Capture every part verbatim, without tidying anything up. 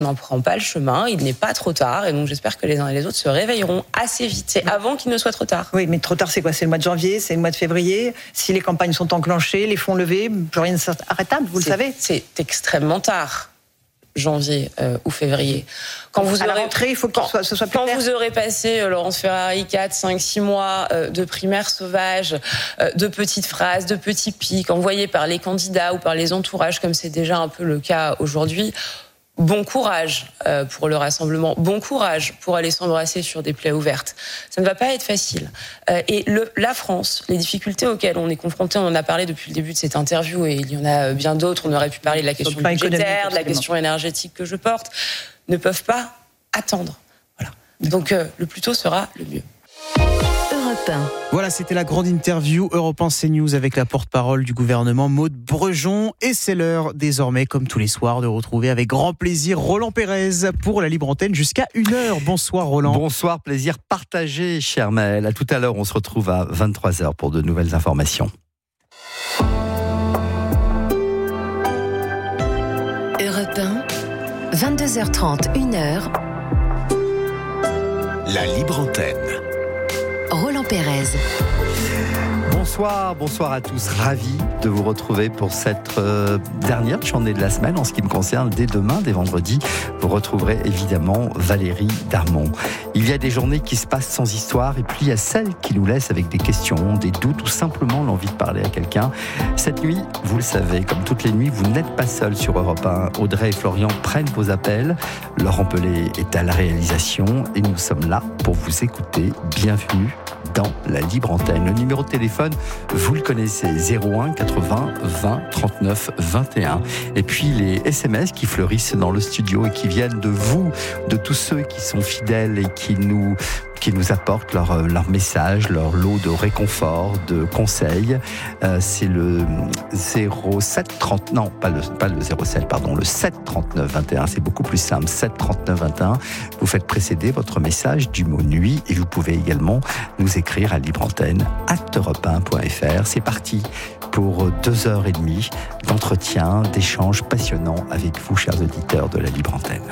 n'en prend pas le chemin, il n'est pas trop tard, et donc j'espère que les uns et les autres se réveilleront assez vite, et avant qu'il ne soit trop tard. Oui, mais trop tard, c'est quoi ? C'est le mois de janvier, c'est le mois de février. Si les campagnes sont enclenchées, les fonds levés, plus rien n'est arrêtable, vous c'est, le savez. C'est extrêmement tard, janvier euh, ou février. Quand vous à aurez, la rentrée, il faut que quand, ce soit plus quand clair. vous aurez passé, euh, Laurence Ferrari, quatre, cinq, six mois euh, de primaire sauvage, euh, de petites phrases, de petits pics, envoyés par les candidats ou par les entourages, comme c'est déjà un peu le cas aujourd'hui, bon courage euh, pour le rassemblement, bon courage pour aller s'embrasser sur des plaies ouvertes. Ça ne va pas être facile. Euh, et le, la France, les difficultés auxquelles on est confronté, on en a parlé depuis le début de cette interview, et il y en a bien d'autres, on aurait pu parler de la question budgétaire, de la question énergétique que je porte, ne peuvent pas attendre. Voilà. Donc euh, le plus tôt sera le mieux. Voilà, c'était la grande interview Europe un CNews avec la porte-parole du gouvernement Maude Brejon. Et c'est l'heure désormais, comme tous les soirs, de retrouver avec grand plaisir Roland Pérez pour la libre antenne jusqu'à une heure. Bonsoir Roland. Bonsoir, plaisir partagé, cher Maël. À tout à l'heure, on se retrouve à vingt-trois heures pour de nouvelles informations. Europe un, vingt-deux heures trente, une heure. La libre antenne. Roland Pérez. Bonsoir, bonsoir à tous. Ravi de vous retrouver pour cette euh, dernière journée de la semaine. En ce qui me concerne, dès demain, dès vendredi, vous retrouverez évidemment Valérie Darmon. Il y a des journées qui se passent sans histoire, et puis il y a celles qui nous laissent avec des questions, des doutes ou simplement l'envie de parler à quelqu'un. Cette nuit, vous le savez, comme toutes les nuits, vous n'êtes pas seul sur Europe un. Audrey et Florian prennent vos appels. Laurent Pelé est à la réalisation et nous sommes là pour vous écouter. Bienvenue dans la libre antenne. Le numéro de téléphone, vous le connaissez, zéro un quatre-vingts vingt trente-neuf vingt et un. Et puis les S M S qui fleurissent dans le studio et qui viennent de vous, de tous ceux qui sont fidèles et qui nous qui nous apportent leur, leur message, leur lot de réconfort, de conseils. Euh, c'est le zéro sept trente, non, pas le, pas le zéro sept, pardon, le sept trente-neuf vingt et un, c'est beaucoup plus simple, sept trente-neuf vingt et un. Vous faites précéder votre message du mot nuit et vous pouvez également nous écrire à libreantenne arobase europe un point f r. C'est parti pour deux heures et demie d'entretien, d'échanges passionnants avec vous, chers auditeurs de la libre antenne.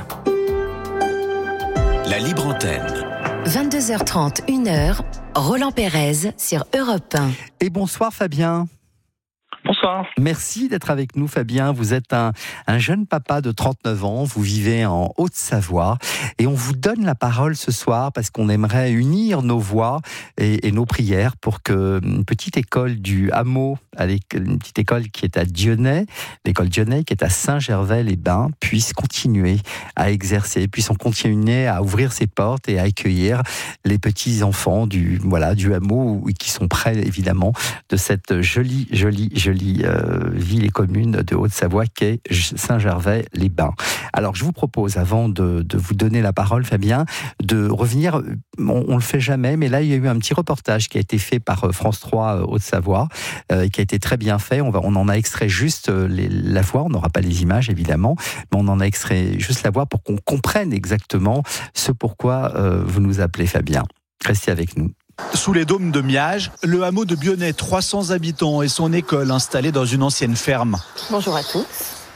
La libre antenne. vingt-deux heures trente, une heure, Roland Pérez sur Europe un. Et bonsoir Fabien. Bonsoir. Merci d'être avec nous Fabien. Vous êtes un, un jeune papa de trente-neuf ans, vous vivez en Haute-Savoie et on vous donne la parole ce soir parce qu'on aimerait unir nos voix et, et nos prières pour que une petite école du hameau, une petite école qui est à Dionnet, l'école Dionnet qui est à Saint-Gervais-les-Bains, puisse continuer à exercer, puisse en continuer à ouvrir ses portes et à accueillir les petits enfants du, voilà, du hameau qui sont près évidemment de cette jolie, jolie, jolie jolie euh, ville et commune de Haute-Savoie qu'est Saint-Gervais-les-Bains. Alors je vous propose, avant de, de vous donner la parole Fabien, de revenir, on, on le fait jamais, mais là il y a eu un petit reportage qui a été fait par France trois Haute-Savoie, euh, qui a été très bien fait. On, va, on en a extrait juste les, la voix, on n'aura pas les images évidemment, mais on en a extrait juste la voix pour qu'on comprenne exactement ce pourquoi euh, vous nous appelez Fabien. Restez avec nous. Sous les dômes de Miage, le hameau de Bionnet, trois cents habitants et son école installée dans une ancienne ferme. Bonjour à tous.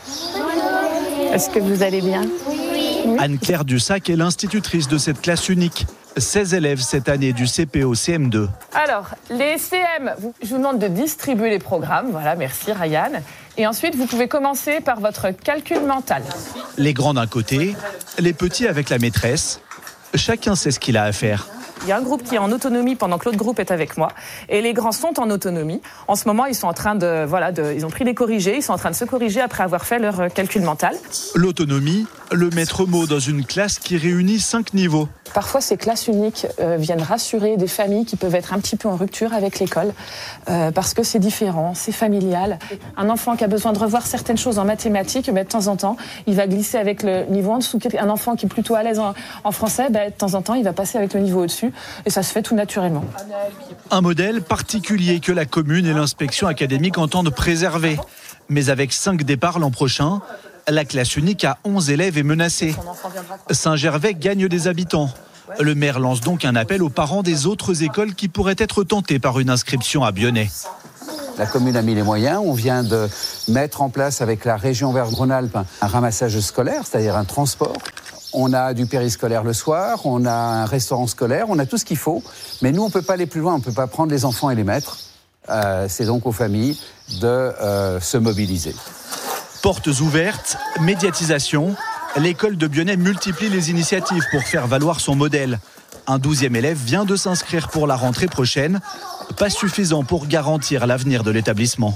Est-ce que vous allez bien ? Oui. Anne-Claire Dussac est l'institutrice de cette classe unique. seize élèves cette année du C P au C M deux. Alors, les C M, je vous demande de distribuer les programmes. Voilà, merci Ryan. Et ensuite, vous pouvez commencer par votre calcul mental. Les grands d'un côté, les petits avec la maîtresse. Chacun sait ce qu'il a à faire. Il y a un groupe qui est en autonomie pendant que l'autre groupe est avec moi. Et les grands sont en autonomie. En ce moment, ils sont en train de, voilà, de, ils ont pris des corrigés. Ils sont en train de se corriger après avoir fait leur calcul mental. L'autonomie, le maître mot dans une classe qui réunit cinq niveaux. Parfois, ces classes uniques euh, viennent rassurer des familles qui peuvent être un petit peu en rupture avec l'école euh, parce que c'est différent, c'est familial. Un enfant qui a besoin de revoir certaines choses en mathématiques, ben, de temps en temps, il va glisser avec le niveau en dessous. Un enfant qui est plutôt à l'aise en, en français, ben, de temps en temps, il va passer avec le niveau au-dessus. Et ça se fait tout naturellement. Un modèle particulier que la commune et l'inspection académique entendent préserver. Mais avec cinq départs l'an prochain, la classe unique à onze élèves est menacée. Saint-Gervais gagne des habitants. Le maire lance donc un appel aux parents des autres écoles qui pourraient être tentés par une inscription à Bionnet. La commune a mis les moyens. On vient de mettre en place avec la région Auvergne-Rhône-Alpes un ramassage scolaire, c'est-à-dire un transport. On a du périscolaire le soir, on a un restaurant scolaire, on a tout ce qu'il faut. Mais nous, on ne peut pas aller plus loin, on ne peut pas prendre les enfants et les mettre. Euh, c'est donc aux familles de euh, se mobiliser. Portes ouvertes, médiatisation. L'école de Bionnet multiplie les initiatives pour faire valoir son modèle. Un douzième élève vient de s'inscrire pour la rentrée prochaine. Pas suffisant pour garantir l'avenir de l'établissement.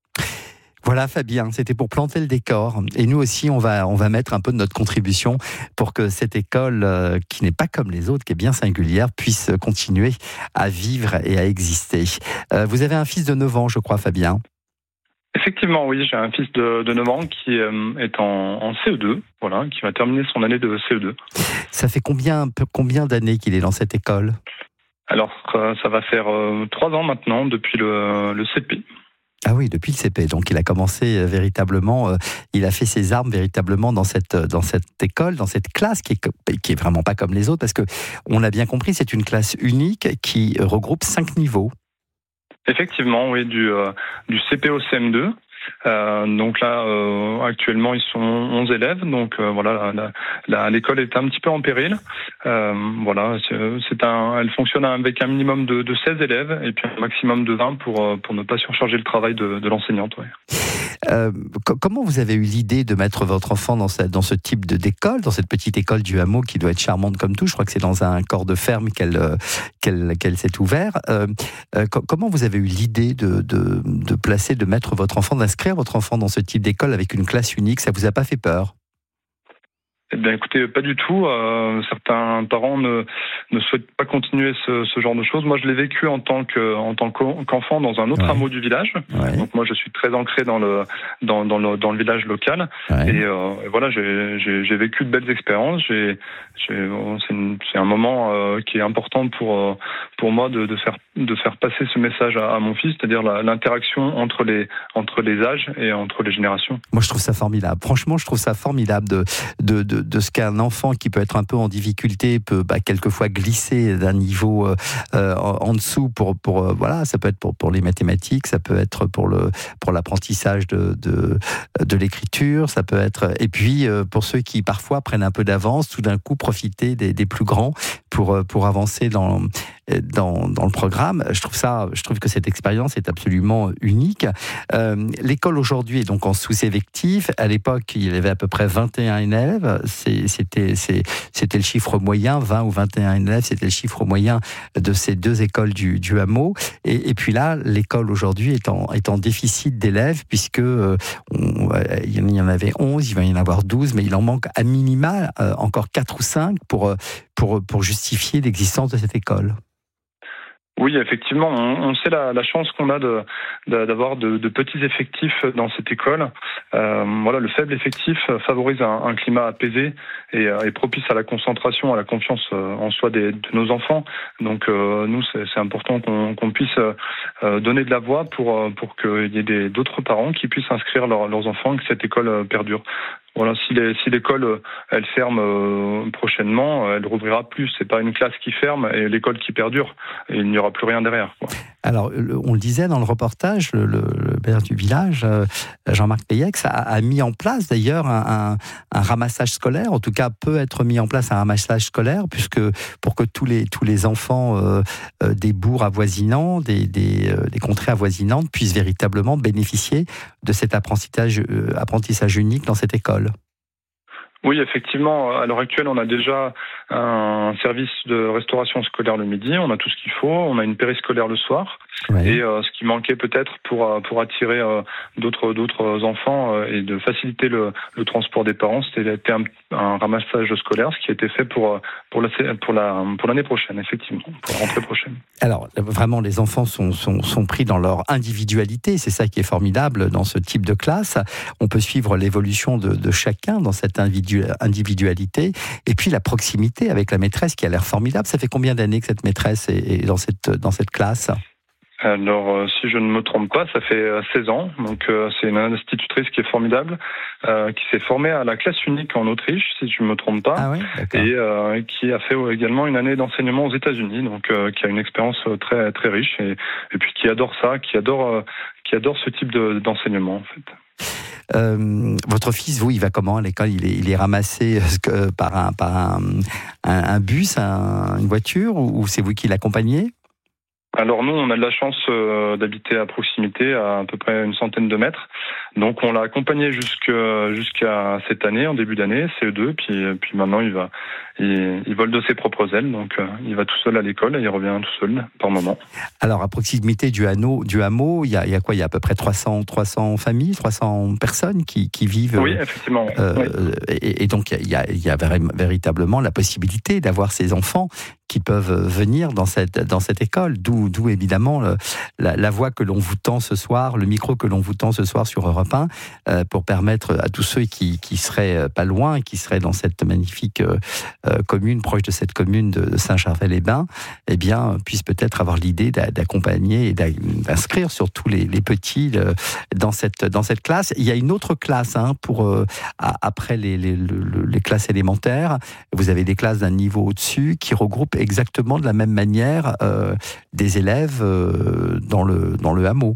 Voilà Fabien, c'était pour planter le décor. Et nous aussi, on va, on va mettre un peu de notre contribution pour que cette école, euh, qui n'est pas comme les autres, qui est bien singulière, puisse continuer à vivre et à exister. Euh, vous avez un fils de neuf ans, je crois, Fabien. Effectivement, oui, j'ai un fils de, de neuf ans qui euh, est en, en C E deux, voilà, qui va terminer son année de C E deux. Ça fait combien, combien d'années qu'il est dans cette école ? Alors, euh, ça va faire euh, trois ans maintenant, depuis le, le C P. Ah oui, depuis le C P. Donc il a commencé euh, véritablement, euh, il a fait ses armes véritablement dans cette, dans cette école, dans cette classe qui est, qui est vraiment pas comme les autres, parce que on a bien compris, c'est une classe unique qui regroupe cinq niveaux. Effectivement, oui, du, euh, du C P au C M deux. Euh, donc là, euh, actuellement, ils sont onze élèves. Donc euh, voilà, la, la, l'école est un petit peu en péril. Euh, voilà, c'est, c'est un, elle fonctionne avec un minimum de, de seize élèves et puis un maximum de vingt pour pour ne pas surcharger le travail de, de l'enseignante. Ouais. Euh, co- comment vous avez eu l'idée de mettre votre enfant dans, cette, dans ce type de, d'école, dans cette petite école du hameau qui doit être charmante comme tout? Je crois que c'est dans un corps de ferme qu'elle, qu'elle, qu'elle s'est ouverte. Euh, euh, co- comment vous avez eu l'idée de, de, de placer, de mettre votre enfant, d'inscrire votre enfant dans ce type d'école avec une classe unique? Ça vous a pas fait peur? Eh bien, écoutez, pas du tout. Euh, certains parents ne, ne souhaitent pas continuer ce, ce genre de choses. Moi, je l'ai vécu en tant que, en tant qu'enfant dans un autre ouais. hameau du village. Ouais. Donc, moi, je suis très ancré dans le, dans, dans le, dans le village local. Ouais. Et, euh, et voilà, j'ai, j'ai, j'ai vécu de belles expériences. J'ai, j'ai, c'est, une, c'est un moment euh, qui est important pour, pour moi de, de faire, de faire passer ce message à, à mon fils, c'est-à-dire la, l'interaction entre les, entre les âges et entre les générations. Moi, je trouve ça formidable. Franchement, je trouve ça formidable de, de, de de ce qu'un enfant qui peut être un peu en difficulté peut bah, quelquefois glisser d'un niveau euh, en, en dessous pour, pour euh, voilà, ça peut être pour, pour les mathématiques, ça peut être pour, le, pour l'apprentissage de, de, de l'écriture, ça peut être, et puis euh, pour ceux qui parfois prennent un peu d'avance, tout d'un coup profiter des, des plus grands pour, pour avancer dans, dans, dans le programme. Je trouve ça, je trouve que cette expérience est absolument unique. Euh, l'école aujourd'hui est donc en sous-effectif. À l'époque, il y avait à peu près vingt et un élèves. C'est, c'était, c'est, c'était le chiffre moyen, vingt ou vingt et un élèves, c'était le chiffre moyen de ces deux écoles du, du hameau. Et, et puis là, l'école aujourd'hui est en, est en déficit d'élèves, puisque euh, on, il y en avait onze, il va y en avoir douze, mais il en manque à minima euh, encore quatre ou cinq pour, pour, pour justifier l'existence de cette école. Oui, effectivement, on, on sait la, la chance qu'on a de, de, d'avoir de, de petits effectifs dans cette école. Euh, voilà, le faible effectif favorise un, un climat apaisé et, et propice à la concentration, à la confiance en soi des, de nos enfants. Donc, euh, nous, c'est, c'est important qu'on, qu'on puisse euh, donner de la voix pour pour qu'il y ait des, d'autres parents qui puissent inscrire leur, leurs enfants et que cette école perdure. Voilà, si, les, si l'école elle ferme euh, prochainement, elle rouvrira plus. C'est pas une classe qui ferme et l'école qui perdure. Et il n'y aura plus rien derrière, quoi. Alors, on le disait dans le reportage, le, le, le maire du village, Jean-Marc Payex, a, a mis en place d'ailleurs un, un, un ramassage scolaire. En tout cas, peut être mis en place un ramassage scolaire, puisque pour que tous les tous les enfants euh, euh, des bourgs avoisinants, des des, euh, des contrées avoisinantes puissent véritablement bénéficier de cet apprentissage euh, apprentissage unique dans cette école. Oui, effectivement, à l'heure actuelle, on a déjà un service de restauration scolaire le midi, on a tout ce qu'il faut, on a une périscolaire le soir, ouais. et euh, ce qui manquait peut-être pour pour attirer euh, d'autres d'autres enfants euh, et de faciliter le, le transport des parents, c'était un, un ramassage scolaire, ce qui a été fait pour pour la pour la pour l'année prochaine, effectivement, pour la rentrée prochaine. Alors vraiment, les enfants sont sont sont pris dans leur individualité, c'est ça qui est formidable dans ce type de classe. On peut suivre l'évolution de, de chacun dans cette individu individualité, et puis la proximité avec la maîtresse qui a l'air formidable. Ça fait combien d'années que cette maîtresse est dans cette, dans cette classe ? Alors, euh, si je ne me trompe pas, ça fait euh, seize ans. Donc, euh, c'est une institutrice qui est formidable, euh, qui s'est formée à la classe unique en Autriche, si je ne me trompe pas, Ah oui, d'accord. et euh, qui a fait également une année d'enseignement aux États-Unis. Donc, euh, qui a une expérience très très riche et, et puis qui adore ça, qui adore euh, qui adore ce type de, d'enseignement en fait. Euh, votre fils, vous, il va comment à l'école? Il est, il est ramassé euh, par un par un, un, un bus, un, une voiture, ou, ou c'est vous qui l'accompagnez? Alors nous, on a de la chance euh, d'habiter à proximité, à à peu près une centaine de mètres. Donc on l'a accompagné jusque, jusqu'à cette année, en début d'année, C E deux, puis, puis maintenant il va, il, il vole de ses propres ailes, donc euh, il va tout seul à l'école et il revient tout seul par moment. Alors à proximité du hameau, du hameau, il y a, il y a quoi? Il y a à peu près trois cents, trois cents familles, trois cents personnes qui, qui vivent. Oui, effectivement. Euh, oui. et, et donc il y a, il y a véritablement la possibilité d'avoir ces enfants qui peuvent venir dans cette, dans cette école, d'où, d'où évidemment le, la, la voix que l'on vous tend ce soir, le micro que l'on vous tend ce soir sur Europe un, euh, pour permettre à tous ceux qui, qui seraient pas loin, qui seraient dans cette magnifique euh, commune, proche de cette commune de Saint-Gervais-les-Bains, eh bien, puissent peut-être avoir l'idée d'accompagner et d'inscrire surtout les, les petits le, dans, cette, dans cette classe. Il y a une autre classe hein, pour, euh, après les, les, les classes élémentaires. Vous avez des classes d'un niveau au-dessus qui regroupent exactement de la même manière euh, des élèves euh, dans, le, dans le hameau.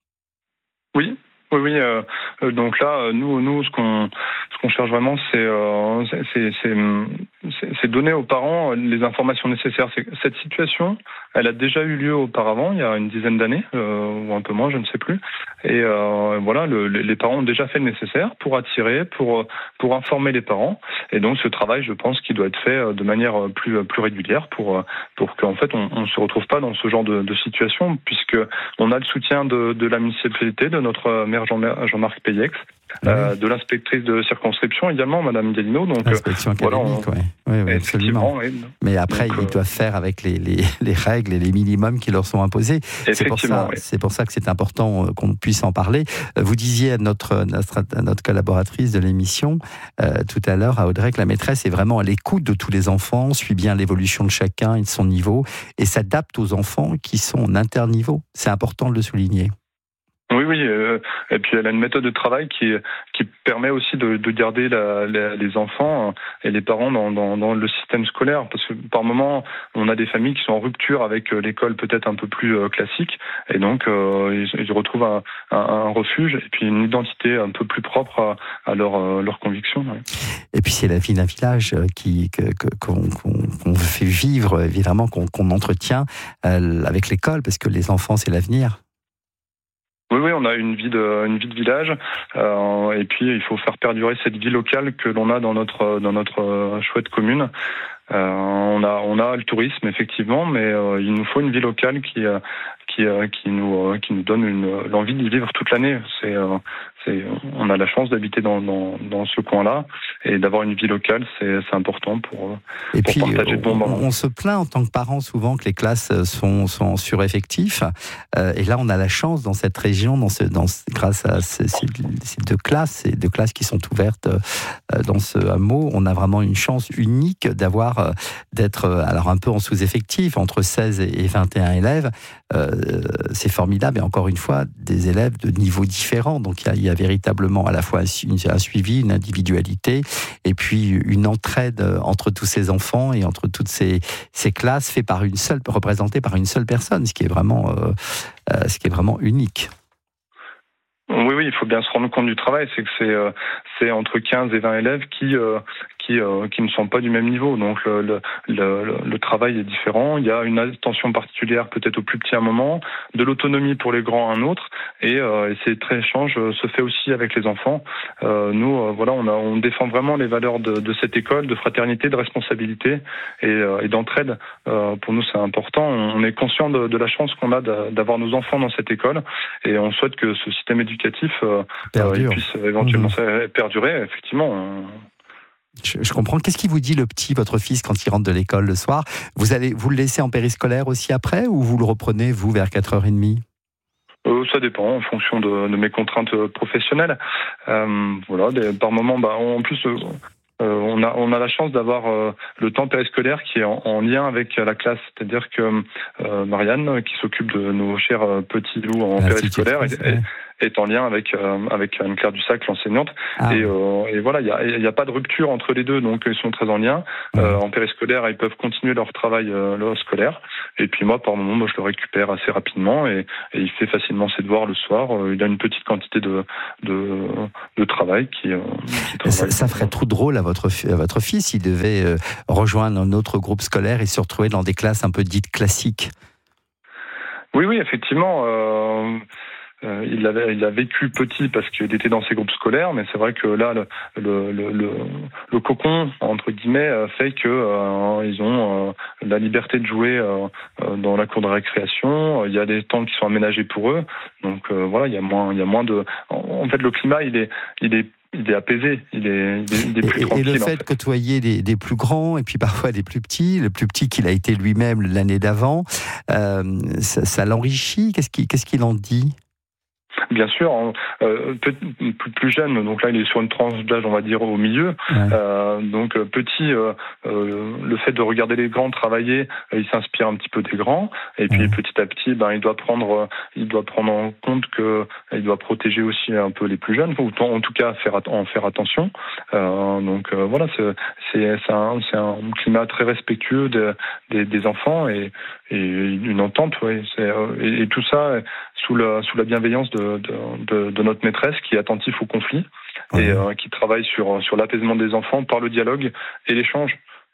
Oui. Oui, oui. Euh, donc là, nous, nous, ce qu'on, ce qu'on cherche vraiment, c'est, euh, c'est, c'est, c'est, c'est donner aux parents les informations nécessaires. C'est, cette situation, elle a déjà eu lieu auparavant, il y a une dizaine d'années, euh, ou un peu moins, je ne sais plus. Et euh, voilà, le, les parents ont déjà fait le nécessaire pour attirer, pour pour informer les parents. Et donc, ce travail, je pense, qu'il doit être fait de manière plus plus régulière pour pour qu'en fait, on, on se retrouve pas dans ce genre de, de situation, puisque on a le soutien de, de la municipalité, de notre maire Jean-Marc Payex, oui. euh, de l'inspectrice de circonscription également, Madame Galino. Donc, l'inspection académique, voilà, on... oui, oui, absolument. Oui. Mais après, donc, ils euh... doivent faire avec les, les, les règles et les minimums qui leur sont imposés. C'est pour ça, oui. c'est pour ça que c'est important qu'on puisse en parler. Vous disiez à notre, notre, à notre collaboratrice de l'émission euh, tout à l'heure, à Audrey, que la maîtresse est vraiment à l'écoute de tous les enfants, suit bien l'évolution de chacun et de son niveau, et s'adapte aux enfants qui sont en interniveau. C'est important de le souligner. Oui, oui, euh, et puis elle a une méthode de travail qui qui permet aussi de, de garder la, la, les enfants et les parents dans, dans, dans le système scolaire, parce que par moment on a des familles qui sont en rupture avec l'école peut-être un peu plus euh, classique, et donc euh, ils, ils retrouvent un, un, un refuge et puis une identité un peu plus propre à, à leurs leur convictions. Ouais. Et puis c'est la vie d'un village qui que, que, qu'on, qu'on, qu'on fait vivre, évidemment qu'on, qu'on entretient euh, avec l'école, parce que les enfants c'est l'avenir. Oui, oui, on a une vie de, une vie de village, euh, et puis il faut faire perdurer cette vie locale que l'on a dans notre, dans notre chouette commune. Euh, on a, on a le tourisme effectivement, mais euh, il nous faut une vie locale qui, euh, qui, euh, qui nous, euh, qui nous donne une, l'envie d'y vivre toute l'année. C'est, euh, c'est, on a la chance d'habiter dans, dans, dans ce coin-là et d'avoir une vie locale, c'est, c'est important pour, et pour puis, partager de bons moments. On, on se plaint en tant que parents souvent que les classes sont, sont en sureffectif, euh, et là on a la chance dans cette région, dans ce, dans, grâce à ces, ces, ces deux classes, ces deux classes qui sont ouvertes euh, dans ce hameau, on a vraiment une chance unique d'avoir d'être alors un peu en sous-effectif, entre seize et vingt et un élèves. Euh, c'est formidable, et encore une fois, des élèves de niveaux différents. Donc il y a, il y a véritablement à la fois un, un suivi, une individualité, et puis une entraide entre tous ces enfants et entre toutes ces, ces classes, fait par une seule, représentées par une seule personne, ce qui est vraiment, euh, euh, ce qui est vraiment unique. Oui, oui, il faut bien se rendre compte du travail, c'est que c'est, euh, c'est entre quinze et vingt élèves qui, euh, qui, euh, qui ne sont pas du même niveau. Donc le, le, le, le travail est différent. Il y a une attention particulière peut-être aux plus petits à un moment, de l'autonomie pour les grands à un autre, et, euh, et cet échange se fait aussi avec les enfants. Euh, nous, euh, voilà, on, a, on défend vraiment les valeurs de, de cette école, de fraternité, de responsabilité et, euh, et d'entraide. Euh, pour nous, c'est important. On est conscient de, de la chance qu'on a d'avoir nos enfants dans cette école, et on souhaite que ce système éducatif euh, euh, puisse éventuellement mmh. perdurer, effectivement. Je, je comprends. Qu'est-ce qui vous dit le petit, votre fils, quand il rentre de l'école le soir? Vous allez vous le laissez en périscolaire aussi après, ou vous le reprenez, vous, vers quatre heures trente? Euh, ça dépend en fonction de, de mes contraintes professionnelles. Euh, voilà, des, par moment, bah, en plus, euh, Euh, on a on a la chance d'avoir euh, le temps périscolaire qui est en, en lien avec la classe, c'est-à-dire que euh, Marianne, qui s'occupe de nos chers euh, petits loups en la périscolaire, est, est, est en lien avec euh, avec Anne-Claire Dussac, l'enseignante, ah, et, euh, et voilà, il y a il y a pas de rupture entre les deux, donc ils sont très en lien. Mmh. Euh, en périscolaire, ils peuvent continuer leur travail euh, leur scolaire, et puis moi, par moment, moi, je le récupère assez rapidement, et, et il fait facilement ses devoirs le soir. Euh, il a une petite quantité de de, de travail qui, euh, qui travaille. Ça, ça ferait trop drôle à votre à votre fils s'il devait euh, rejoindre un autre groupe scolaire et se retrouver dans des classes un peu dites classiques. Oui, oui, effectivement. Euh... Euh, il, avait, il a vécu petit parce qu'il était dans ses groupes scolaires, mais c'est vrai que là, le, le, le, le, le cocon, entre guillemets, fait que euh, ils ont euh, la liberté de jouer euh, dans la cour de récréation. Il y a des temps qui sont aménagés pour eux, donc euh, voilà, il y a moins, il y a moins de. En fait, le climat, il est, il est il est apaisé, il est, il est, il est plus et, tranquille. Et le fait, en fait. de côtoyer des, des plus grands et puis parfois des plus petits, le plus petit qu'il a été lui-même l'année d'avant, euh, ça, ça l'enrichit. Qu'est-ce qu'il, qu'est-ce qu'il en dit ? Bien sûr, euh, plus, plus jeune, donc là il est sur une tranche d'âge, on va dire, au milieu. Ouais. Euh, donc petit, euh, euh, le fait de regarder les grands travailler, euh, il s'inspire un petit peu des grands. Et puis ouais. petit à petit, ben il doit prendre, il doit prendre en compte que il doit protéger aussi un peu les plus jeunes, ou en tout cas faire en faire attention. Euh, donc euh, voilà, c'est c'est c'est un, c'est un climat très respectueux de, des, des enfants et, et une entente. Oui, c'est, et, et tout ça sous la sous la bienveillance de De, de, de notre maîtresse qui est attentif au conflit mmh. et euh, qui travaille sur, sur l'apaisement des enfants par le dialogue et l'échange.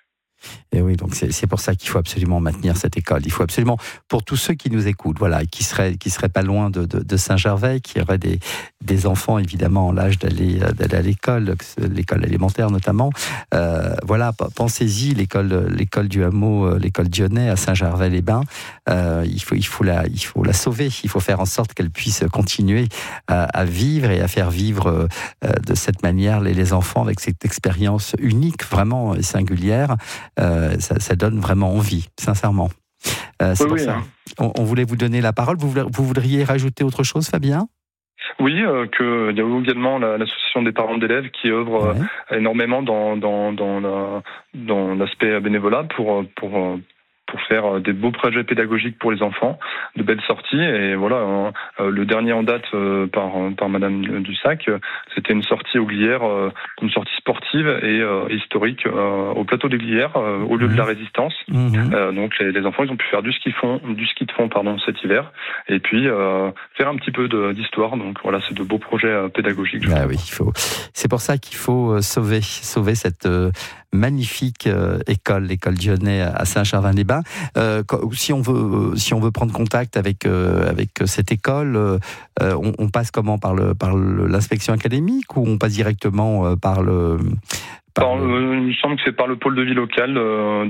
Et oui, donc c'est, c'est pour ça qu'il faut absolument maintenir cette école. Il faut absolument, pour tous ceux qui nous écoutent, voilà, qui seraient, qui seraient pas loin de, de, de Saint-Gervais, qui auraient des, des enfants évidemment en l'âge d'aller, d'aller à l'école, l'école élémentaire notamment. Euh, voilà, pensez-y, l'école, l'école du hameau, l'école Dionnet à Saint-Gervais-les-Bains. Euh, il faut, il faut la, il faut la sauver. Il faut faire en sorte qu'elle puisse continuer à, à vivre et à faire vivre euh, de cette manière les, les enfants avec cette expérience unique, vraiment singulière. Euh, ça, ça donne vraiment envie, sincèrement. Euh, c'est oui, pour oui, ça. Hein. On, on voulait vous donner la parole. Vous, vous voudriez rajouter autre chose, Fabien ? Oui, euh, que il y a également la, l'association des parents d'élèves qui œuvre ouais. euh, énormément dans dans dans, la, dans l'aspect bénévolat pour pour pour faire des beaux projets pédagogiques pour les enfants, de belles sorties. Et voilà, euh, le dernier en date euh, par par Madame Dussac, c'était une sortie aux Glières, euh, une sortie sportive et euh, historique euh, au plateau des Glières, euh, au lieu mmh. de la Résistance. Mmh. Euh, donc les, les enfants, ils ont pu faire du ski fond, du ski de fond, pardon, cet hiver, et puis euh, faire un petit peu de, d'histoire. Donc voilà, c'est de beaux projets euh, pédagogiques. Ah oui, il faut. C'est pour ça qu'il faut sauver, sauver cette euh, magnifique euh, école, l'école Dionnet à Saint-Gervais-les-Bains. Euh, si on veut, si on veut prendre contact avec euh, avec cette école, euh, on, on passe comment, par le par le, l'inspection académique, ou on passe directement euh, par le Par le... Il me semble que c'est par le pôle de vie local de,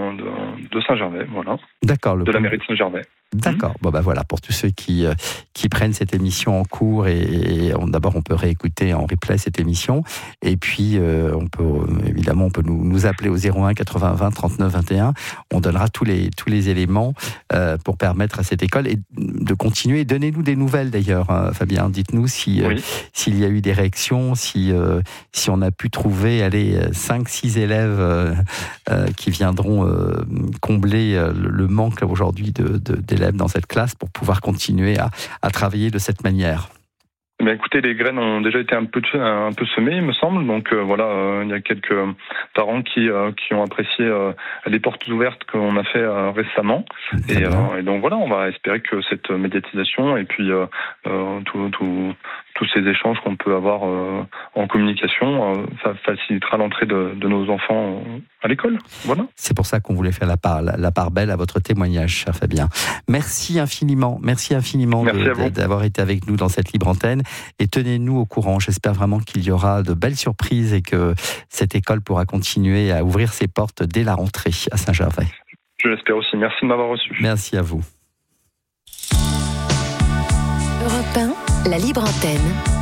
de, de Saint-Gervais, voilà. D'accord. Le de pôle... la mairie de Saint-Gervais. D'accord. Mmh. Bon ben voilà, pour tous ceux qui qui prennent cette émission en cours, et, et on, d'abord on peut réécouter en replay cette émission, et puis euh, on peut évidemment on peut nous, nous appeler au zéro un quatre-vingts vingt trente-neuf vingt et un. On donnera tous les tous les éléments euh, pour permettre à cette école et de continuer. Donnez-nous des nouvelles d'ailleurs, hein, Fabien. Dites-nous si oui. euh, s'il y a eu des réactions, si euh, si on a pu trouver allez cinq six élèves euh, euh, qui viendront euh, combler euh, le manque aujourd'hui de, de d'élèves dans cette classe pour pouvoir continuer à, à travailler de cette manière. Mais écoutez, les graines ont déjà été un peu un peu semées, il me semble. Donc euh, voilà, euh, il y a quelques parents qui euh, qui ont apprécié euh, les portes ouvertes qu'on a fait euh, récemment. Et, euh, et donc voilà, on va espérer que cette médiatisation et puis euh, euh, tout, tout, tous ces échanges qu'on peut avoir euh, en communication, euh, ça facilitera l'entrée de, de nos enfants à l'école. Voilà. C'est pour ça qu'on voulait faire la part, la, la part belle à votre témoignage, cher Fabien. Merci infiniment, merci infiniment merci de, d'avoir été avec nous dans cette libre antenne, et tenez-nous au courant. J'espère vraiment qu'il y aura de belles surprises et que cette école pourra continuer à ouvrir ses portes dès la rentrée à Saint-Gervais. Je l'espère aussi. Merci de m'avoir reçu. Merci à vous. Europe un, la libre antenne.